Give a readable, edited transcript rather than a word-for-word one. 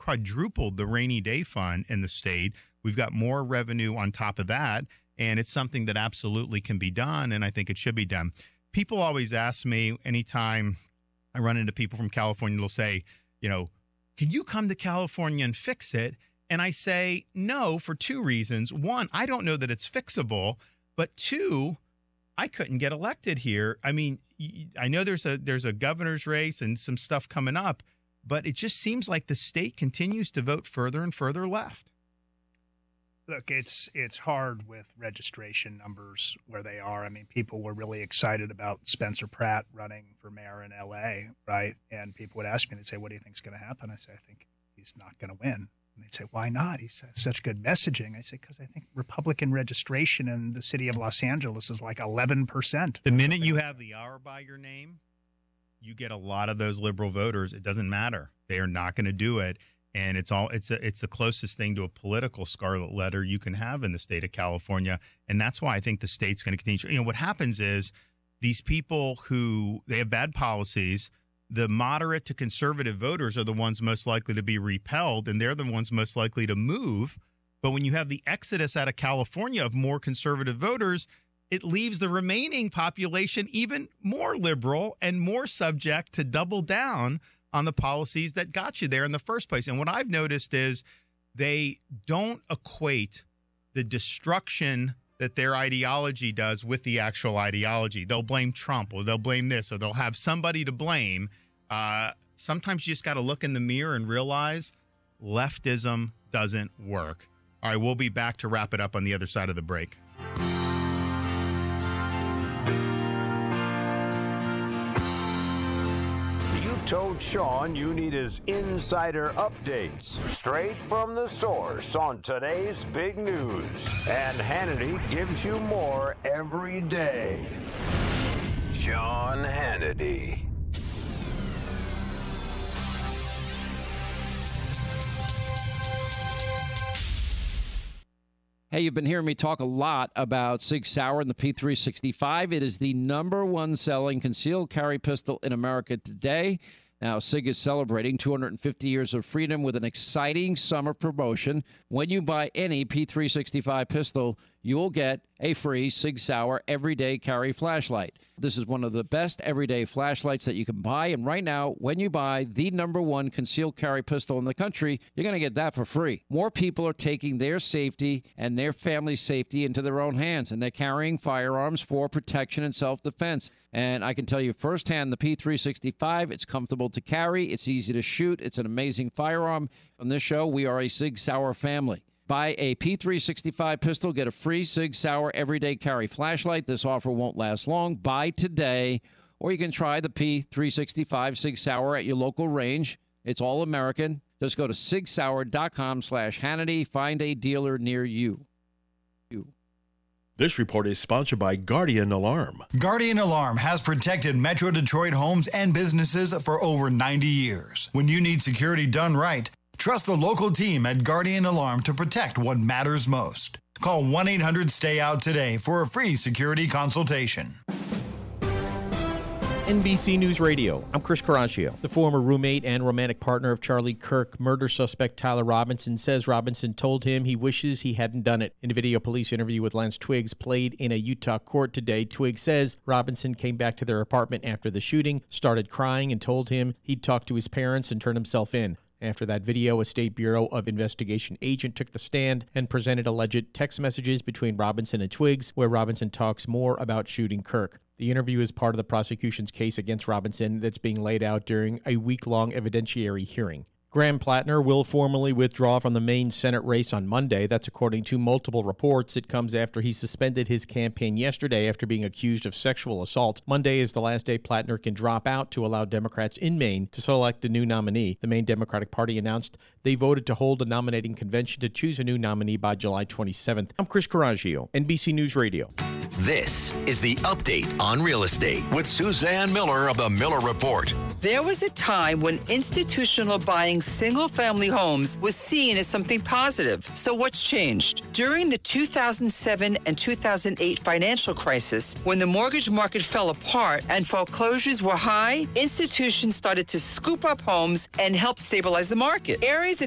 quadrupled the rainy day fund in the state. We've got more revenue on top of that, and it's something that absolutely can be done, and I think it should be done. People always ask me anytime I run into people from California, they'll say, can you come to California and fix it? And I say no for two reasons. One, I don't know that it's fixable, but two, I couldn't get elected here. I mean, I know there's a governor's race and some stuff coming up, but it just seems like the state continues to vote further and further left. Look, it's hard with registration numbers where they are. I mean, people were really excited about Spencer Pratt running for mayor in L.A., right? And people would ask me, they'd say, what do you think is going to happen? I say, I think he's not going to win. And they'd say, why not? He says such good messaging. I say, because I think Republican registration in the city of Los Angeles is like 11%. The minute you have the R by your name, you get a lot of those liberal voters. It doesn't matter. They are not going to do it. And it's the closest thing to a political scarlet letter you can have in the state of California. And that's why I think the state's going to continue. What happens is these people who they have bad policies, the moderate to conservative voters are the ones most likely to be repelled, and they're the ones most likely to move. But when you have the exodus out of California of more conservative voters, it leaves the remaining population even more liberal and more subject to double down on the policies that got you there in the first place. And what I've noticed is they don't equate the destruction that their ideology does with the actual ideology. They'll blame Trump, or they'll blame this, or they'll have somebody to blame. Sometimes you just got to look in the mirror and realize leftism doesn't work. All right, we'll be back to wrap it up on the other side of the break. Told Sean you need his insider updates straight from the source on today's big news. And Hannity gives you more every day. Sean Hannity. Hey, you've been hearing me talk a lot about Sig Sauer and the P365. It is the #1 selling concealed carry pistol in America today. Now, Sig is celebrating 250 years of freedom with an exciting summer promotion. When you buy any P365 pistol, you will get a free Sig Sauer everyday carry flashlight. This is one of the best everyday flashlights that you can buy. And right now, when you buy the #1 concealed carry pistol in the country, you're going to get that for free. More people are taking their safety and their family's safety into their own hands, and they're carrying firearms for protection and self-defense. And I can tell you firsthand, the P365, it's comfortable to carry, it's easy to shoot, it's an amazing firearm. On this show, we are a Sig Sauer family. Buy a P365 pistol, get a free Sig Sauer everyday carry flashlight. This offer won't last long. Buy today, or you can try the P365 Sig Sauer at your local range. It's all American. Just go to sigsauer.com/Hannity. Find a dealer near you. This report is sponsored by Guardian Alarm. Guardian Alarm has protected Metro Detroit homes and businesses for over 90 years. When you need security done right, trust the local team at Guardian Alarm to protect what matters most. Call 1-800-STAY-OUT today for a free security consultation. NBC News Radio. I'm Chris Caraccio. The former roommate and romantic partner of Charlie Kirk murder suspect Tyler Robinson says Robinson told him he wishes he hadn't done it. In a video police interview with Lance Twiggs played in a Utah court today, Twiggs says Robinson came back to their apartment after the shooting, started crying, and told him he'd talk to his parents and turn himself in. After that video, a State Bureau of Investigation agent took the stand and presented alleged text messages between Robinson and Twiggs, where Robinson talks more about shooting Kirk. The interview is part of the prosecution's case against Robinson that's being laid out during a week-long evidentiary hearing. Graham Plattner will formally withdraw from the Maine Senate race on Monday. That's according to multiple reports. It comes after he suspended his campaign yesterday after being accused of sexual assault. Monday is the last day Plattner can drop out to allow Democrats in Maine to select a new nominee. The Maine Democratic Party announced they voted to hold a nominating convention to choose a new nominee by July 27th. I'm Chris Caraccio, NBC News Radio. This is the Update on Real Estate with Suzanne Miller of the Miller Report. There was a time when institutional buying single-family homes was seen as something positive. So what's changed? During the 2007 and 2008 financial crisis, when the mortgage market fell apart and foreclosures were high, institutions started to scoop up homes and help stabilize the market. Areas that